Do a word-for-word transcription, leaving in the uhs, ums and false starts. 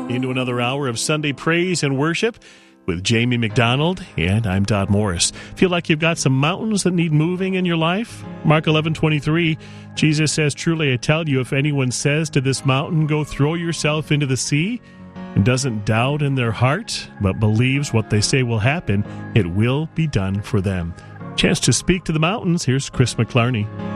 into another hour of Sunday praise and worship with Jamie McDonald, and I'm Todd Morris. Feel like you've got some mountains that need moving in your life? Mark eleven twenty-three, Jesus says, "Truly I tell you, if anyone says to this mountain, 'Go throw yourself into the sea,' and doesn't doubt in their heart, but believes what they say will happen, it will be done for them." Chance to speak to the mountains. Here's Chris McClarney.